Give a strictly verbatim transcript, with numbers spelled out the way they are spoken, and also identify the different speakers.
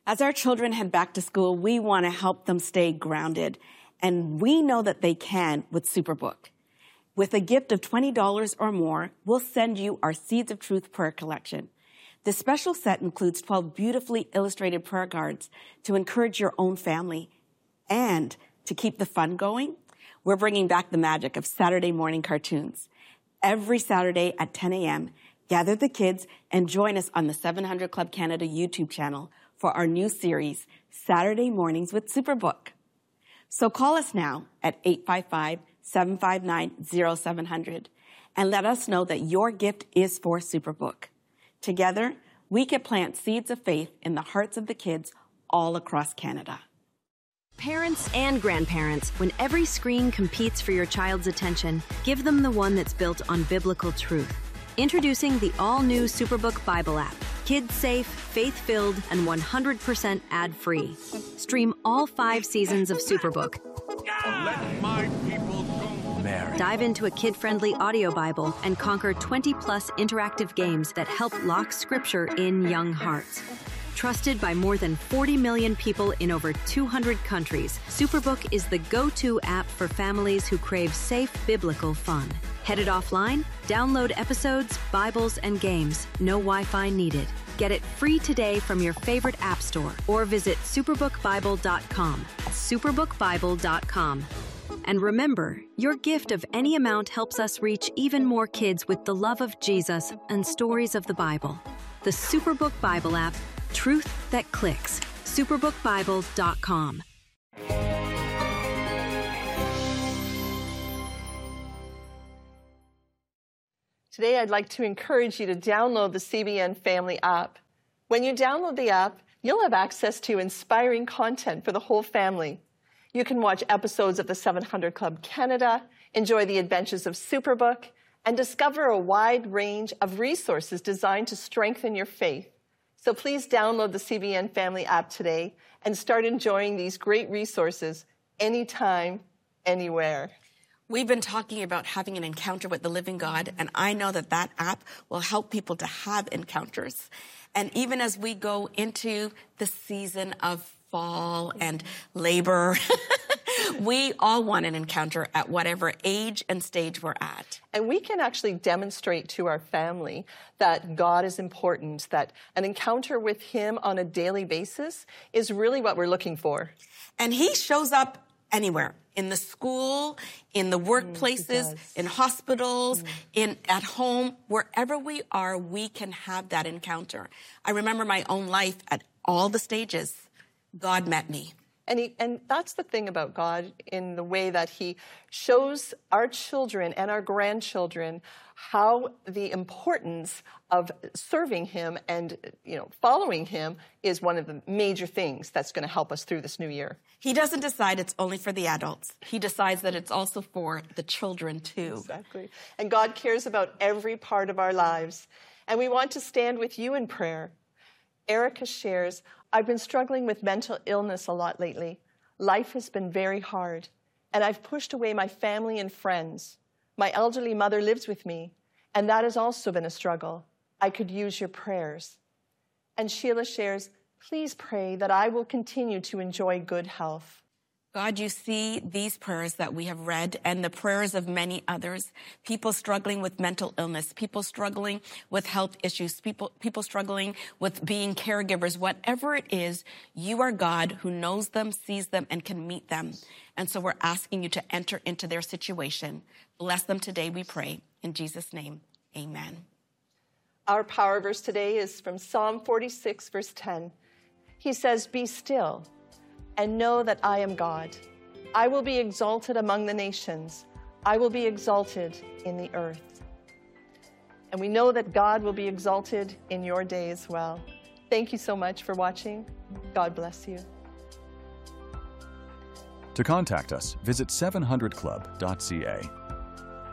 Speaker 1: As our children head back to school, we want to help them stay grounded. And we know that they can with Superbook. With a gift of twenty dollars or more, we'll send you our Seeds of Truth prayer collection. This special set includes twelve beautifully illustrated prayer cards to encourage your own family. And to keep the fun going, we're bringing back the magic of Saturday morning cartoons. Every Saturday at ten a.m., gather the kids and join us on the seven hundred Club Canada YouTube channel for our new series, Saturday Mornings with Superbook. So call us now at eight five five, seven five nine, zero seven zero zero and let us know that your gift is for Superbook. Together, we can plant seeds of faith in the hearts of the kids all across Canada.
Speaker 2: Parents and grandparents, when every screen competes for your child's attention, give them the one that's built on biblical truth. Introducing the all-new Superbook Bible app. Kids-safe, faith-filled, and one hundred percent ad-free. Stream all five seasons of Superbook.
Speaker 3: Let my people go. Mary.
Speaker 2: Dive into a kid-friendly audio Bible and conquer twenty plus interactive games that help lock scripture in young hearts. Trusted by more than forty million people in over two hundred countries, Superbook is the go-to app for families who crave safe biblical fun. Headed offline? Download episodes, Bibles, and games. No Wi-Fi needed. Get it free today from your favorite app store or visit superbook bible dot com. superbook bible dot com. And remember, your gift of any amount helps us reach even more kids with the love of Jesus and stories of the Bible. The Superbook Bible app, truth that clicks. superbook bible dot com.
Speaker 4: Today, I'd like to encourage you to download the C B N Family app. When you download the app, you'll have access to inspiring content for the whole family. You can watch episodes of the seven hundred Club Canada, enjoy the adventures of Superbook, and discover a wide range of resources designed to strengthen your faith. So please download the C B N Family app today and start enjoying these great resources anytime, anywhere.
Speaker 1: We've been talking about having an encounter with the living God, and I know that that app will help people to have encounters. And even as we go into the season of fall and labor, we all want an encounter at whatever age and stage we're at.
Speaker 4: And we can actually demonstrate to our family that God is important, that an encounter with Him on a daily basis is really what we're looking for.
Speaker 1: And He shows up anywhere, in the school, in the workplaces, mm, in hospitals, mm. in at home, wherever we are, we can have that encounter. I remember my own life at all the stages. God met me.
Speaker 4: And, he, and that's the thing about God in the way that He shows our children and our grandchildren how the importance of serving Him and, you know, following Him is one of the major things that's going to help us through this new year.
Speaker 1: He doesn't decide it's only for the adults. He decides that it's also for the children too.
Speaker 4: Exactly. And God cares about every part of our lives. And we want to stand with you in prayer. Erica shares, I've been struggling with mental illness a lot lately. Life has been very hard, and I've pushed away my family and friends. My elderly mother lives with me, and that has also been a struggle. I could use your prayers. And Sheila shares, please pray that I will continue to enjoy good health.
Speaker 1: God, you see these prayers that we have read and the prayers of many others, people struggling with mental illness, people struggling with health issues, people, people struggling with being caregivers, whatever it is, you are God who knows them, sees them, and can meet them. And so we're asking you to enter into their situation. Bless them today, we pray. In Jesus' name, amen.
Speaker 4: Our power verse today is from Psalm forty-six, verse ten. He says, be still and know that I am God. I will be exalted among the nations. I will be exalted in the earth. And we know that God will be exalted in your day as well. Thank you so much for watching. God bless you.
Speaker 5: To contact us, visit seven hundred club dot c a.